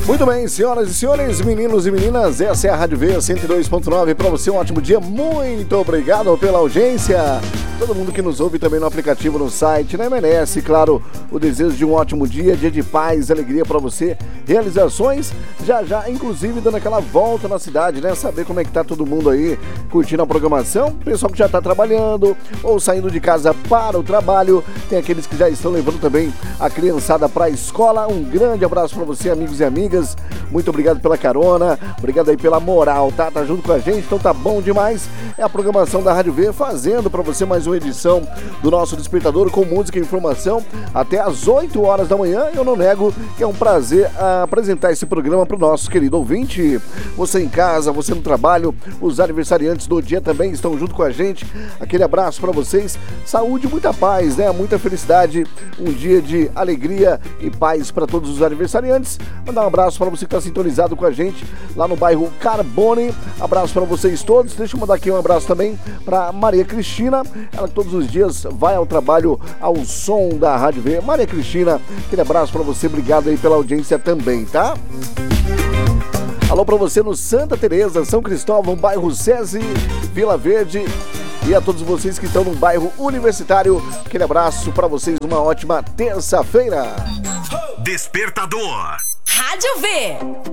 Muito bem, senhoras e senhores, meninos e meninas, essa é a Rádio V 102.9. Para você, um ótimo dia. Muito obrigado pela audiência. Todo mundo que nos ouve também no aplicativo, no site, né? Merece, claro, o desejo de um ótimo dia de paz, alegria para você, realizações. Já, inclusive, dando aquela volta na cidade, né? Saber como é que tá todo mundo aí, curtindo a programação. Pessoal que já tá trabalhando ou saindo de casa para o trabalho. Tem aqueles que já estão levando também a criançada para a escola. Um grande abraço para você, amigos e amigas. Muito obrigado pela carona, obrigado aí pela moral, tá? Tá junto com a gente, então tá bom demais. É a programação da Rádio V, fazendo pra você mais uma edição do nosso Despertador com música e informação até às 8 horas da manhã. Eu não nego que é um prazer apresentar esse programa pro nosso querido ouvinte. Você em casa, você no trabalho, os aniversariantes do dia também estão junto com a gente. Aquele abraço pra vocês, saúde, muita paz, né? Muita felicidade, um dia de alegria e paz pra todos os aniversariantes. Mandar um abraço para você que está sintonizado com a gente lá no bairro Carbone. Abraço para vocês todos. Deixa eu mandar aqui um abraço também para Maria Cristina, ela que todos os dias vai ao trabalho ao som da Rádio V. Maria Cristina, aquele abraço para você, obrigado aí pela audiência também, tá? Alô para você no Santa Teresa, São Cristóvão, bairro SESI, Vila Verde. E a todos vocês que estão no bairro Universitário, aquele abraço para vocês, uma ótima terça-feira. Despertador Rádio V.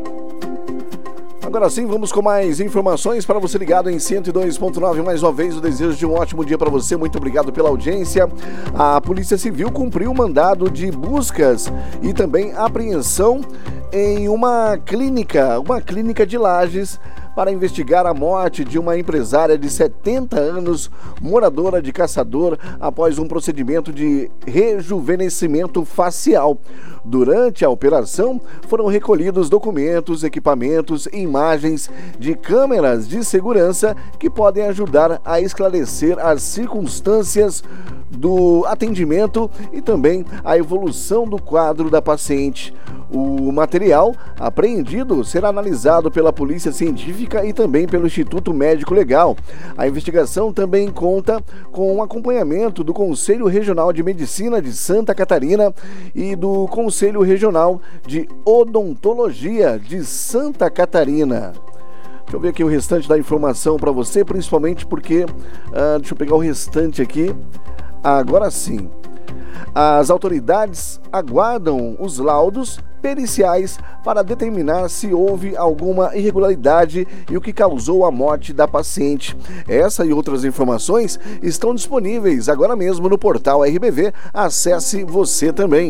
Agora sim, vamos com mais informações para você ligado em 102.9. Mais uma vez, o desejo de um ótimo dia para você. Muito obrigado pela audiência. A Polícia Civil cumpriu o mandado de buscas e também apreensão em uma clínica de Lages, para investigar a morte de uma empresária de 70 anos, moradora de Caçador, após um procedimento de rejuvenescimento facial. Durante a operação, foram recolhidos documentos, equipamentos e imagens de câmeras de segurança que podem ajudar a esclarecer as circunstâncias do atendimento e também a evolução do quadro da paciente. O material apreendido será analisado pela Polícia Científica e também pelo Instituto Médico Legal. A investigação também conta com o acompanhamento do Conselho Regional de Medicina de Santa Catarina e do Conselho Regional de Odontologia de Santa Catarina. Deixa eu ver aqui o restante da informação para você, principalmente porque... deixa eu pegar o restante aqui. Agora sim. As autoridades aguardam os laudos periciais para determinar se houve alguma irregularidade e o que causou a morte da paciente. Essa e outras informações estão disponíveis agora mesmo no portal RBV. Acesse você também.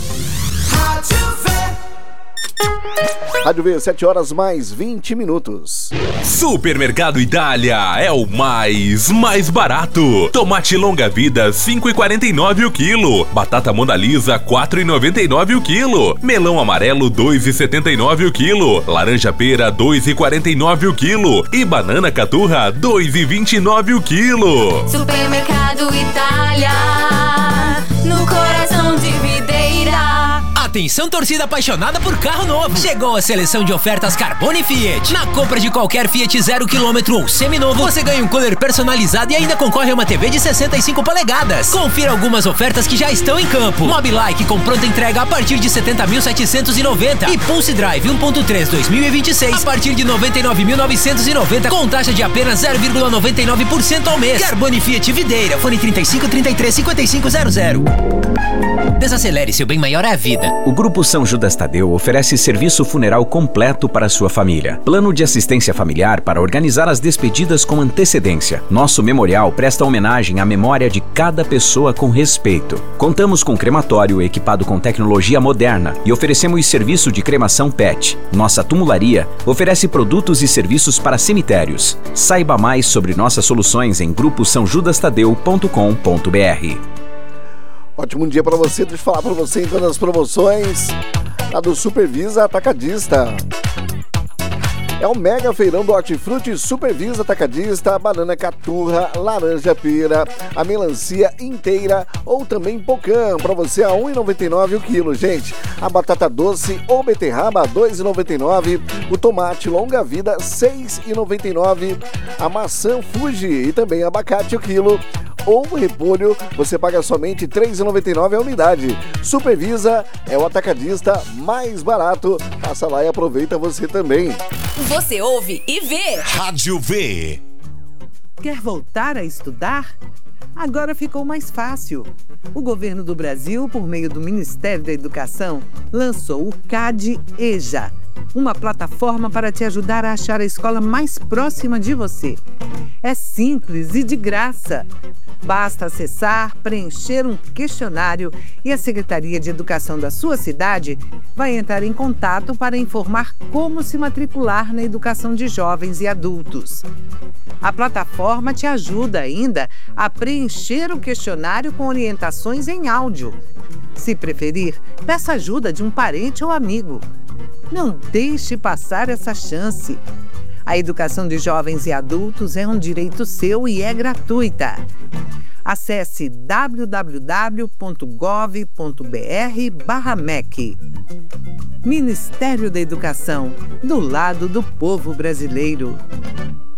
Rádio V, 7 horas mais 20 minutos. Supermercado Idália é o mais barato. Tomate longa vida 5,49 o quilo. Batata Mona Lisa 4,99 o quilo. Melão amarelo 2,79 o quilo. Laranja pera 2,49 o quilo. E banana caturra 2,29 o quilo. Supermercado Itália, no coração de Videira. Atenção, torcida apaixonada por carro novo. Chegou a seleção de ofertas Carbone Fiat. Na compra de qualquer Fiat 0 km ou seminovo, você ganha um cooler personalizado e ainda concorre a uma TV de 65 polegadas. Confira algumas ofertas que já estão em campo. Mobilike com pronta entrega a partir de 70.790 e Pulse Drive 1.3 2026 a partir de 99.990 com taxa de apenas 0,99% ao mês. Carbone Fiat Videira, fone 35 33 5500. Desacelere, seu bem maior é a vida. O Grupo São Judas Tadeu oferece serviço funeral completo para sua família. Plano de assistência familiar para organizar as despedidas com antecedência. Nosso memorial presta homenagem à memória de cada pessoa com respeito. Contamos com crematório equipado com tecnologia moderna e oferecemos serviço de cremação PET. Nossa tumularia oferece produtos e serviços para cemitérios. Saiba mais sobre nossas soluções em gruposãojudastadeu.com.br. Ótimo dia para você, deixa eu falar para você em todas as promoções lá do Supervisa Atacadista. É o mega feirão do Hortifruti Supervisa Atacadista, banana caturra, laranja pera, a melancia inteira ou também pocã, para você a R$ 1,99 o quilo, gente. A batata doce ou beterraba, R$ 2,99. O tomate longa vida, R$ 6,99. A maçã Fuji e também abacate o quilo, ou repolho, você paga somente R$ 3,99 a unidade. Supervisa é o atacadista mais barato. Passa lá e aproveita você também. Você ouve e vê. Rádio V. Quer voltar a estudar? Agora ficou mais fácil. O governo do Brasil, por meio do Ministério da Educação, lançou o CAD-EJA, uma plataforma para te ajudar a achar a escola mais próxima de você. É simples e de graça. Basta acessar, preencher um questionário e a Secretaria de Educação da sua cidade vai entrar em contato para informar como se matricular na educação de jovens e adultos. A plataforma te ajuda ainda a preencher o questionário com orientações em áudio. Se preferir, peça ajuda de um parente ou amigo. Não deixe passar essa chance. A educação de jovens e adultos é um direito seu e é gratuita. Acesse www.gov.br/MEC. Ministério da Educação, do lado do povo brasileiro.